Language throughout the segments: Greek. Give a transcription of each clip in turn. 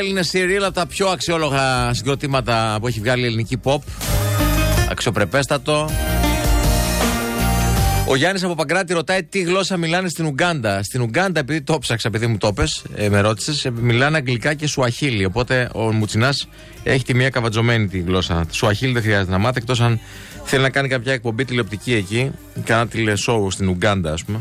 Είναι Cyril, από τα πιο αξιόλογα συγκροτήματα που έχει βγάλει η ελληνική pop. Αξιοπρεπέστατο. Ο Γιάννης από Παγκράτη ρωτάει τι γλώσσα μιλάνε στην Ουγκάντα. Στην Ουγκάντα, επειδή το ψάξα, επειδή μου το πες, με ρώτησες, μιλάνε αγγλικά και σουαχίλι. Οπότε ο Μουτσινάς έχει τη μία καβατζωμένη τη γλώσσα. Σουαχίλι δεν χρειάζεται να μάθει, εκτός αν θέλει να κάνει κάποια εκπομπή τηλεοπτική εκεί, κάνα τηλεσόου στην Ουγκάντα, ας πούμε.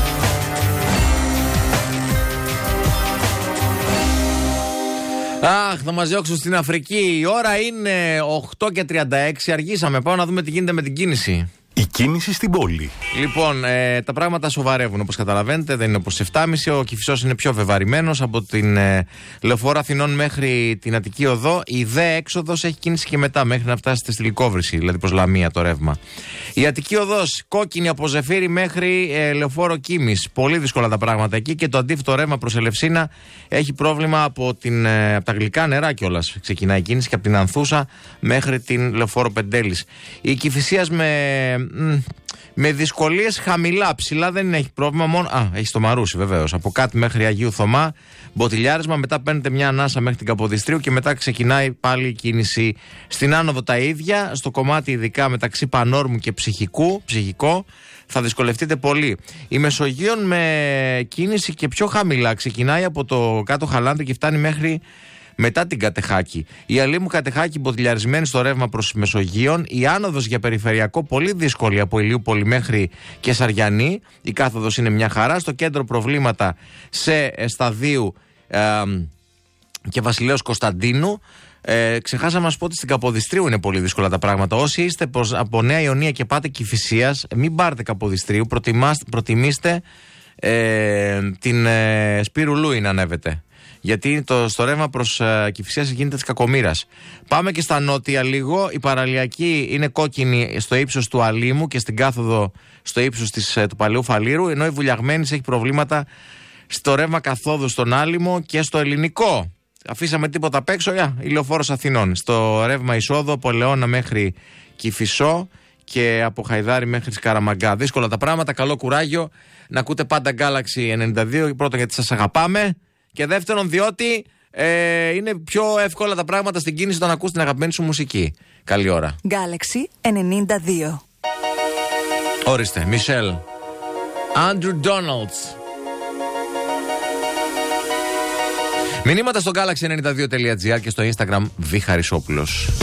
Αχ, θα μας διώξουν στην Αφρική. Η ώρα είναι 8:36. Αργήσαμε. Πάω να δούμε τι γίνεται με την κίνηση. Η κίνηση στην πόλη. Λοιπόν, τα πράγματα σοβαρεύουν, όπως καταλαβαίνετε. Δεν είναι όπως 7.30. Ο Κηφισός είναι πιο βεβαρημένος από την Λεωφόρο Αθηνών μέχρι την Αττική Οδό. Η ΔΕ έξοδος έχει κίνηση και μετά, μέχρι να φτάσετε στη Λυκόβρηση, δηλαδή προς Λαμία το ρεύμα. Η Αττική Οδός, κόκκινη από Ζεφύρι μέχρι Λεωφόρο Κίμης. Πολύ δύσκολα τα πράγματα εκεί. Και το αντίθετο ρεύμα προς Ελευσίνα έχει πρόβλημα από τα γλυκά νερά κιόλας. Ξεκινάει η κίνηση και από την Ανθούσα μέχρι την Λεωφόρο Πεντέλης. Η Κηφισίας με δυσκολίες χαμηλά, ψηλά δεν έχει πρόβλημα. Μόνο, έχει στο Μαρούσι βεβαίως. Από κάτω μέχρι Αγίου Θωμά, μποτιλιάρισμα. Μετά παίρνετε μια ανάσα μέχρι την Καποδιστρίου και μετά ξεκινάει πάλι η κίνηση. Στην άνοδο τα ίδια. Στο κομμάτι ειδικά μεταξύ Πανόρμου και ψυχικό, θα δυσκολευτείτε πολύ. Η Μεσογείων με κίνηση και πιο χαμηλά. Ξεκινάει από το κάτω Χαλάνδρη και φτάνει μέχρι μετά την Κατεχάκη. Η Αλήμου Κατεχάκη μποτιλιαρισμένη στο ρεύμα προς Μεσογείων. Η άνοδος για περιφερειακό πολύ δύσκολη από Ηλιούπολη μέχρι και Σαριανή. Η κάθοδος είναι μια χαρά. Στο κέντρο προβλήματα σε Σταδίου και Βασιλέως Κωνσταντίνου. Ξεχάσαμε να σας πω ότι στην Καποδιστρίου είναι πολύ δύσκολα τα πράγματα. Όσοι είστε από Νέα Ιωνία και πάτε Κηφισίας, μην πάρετε Καποδιστρίου. Προτιμήστε την Σπύρου Λούι να ανέβετε. Γιατί στο ρεύμα προς Κηφισίας γίνεται της κακομοίρας. Πάμε και στα νότια λίγο. Η παραλιακή είναι κόκκινη στο ύψος του Αλήμου και στην κάθοδο στο ύψος του Παλαιού Φαλήρου. Ενώ η Βουλιαγμένης έχει προβλήματα στο ρεύμα καθόδου στον Άλυμο και στο Ελληνικό. Αφήσαμε τίποτα απ' έξω. Η Λεωφόρος Αθηνών. Στο ρεύμα εισόδου από Λεώνα μέχρι Κηφισό και από Χαϊδάρι μέχρι Σκαραμαγκά. Δύσκολα τα πράγματα. Καλό κουράγιο να ακούτε πάντα Galaxy 92. Πρώτον, γιατί σας αγαπάμε. Και δεύτερον, διότι είναι πιο εύκολα τα πράγματα στην κίνηση όταν ακούς την αγαπημένη σου μουσική. Καλή ώρα. Galaxy 92. Ορίστε, Μισελ. Andrew Donalds. Μηνύματα στο galaxy92.gr και στο Instagram Β Χαρισόπουλος.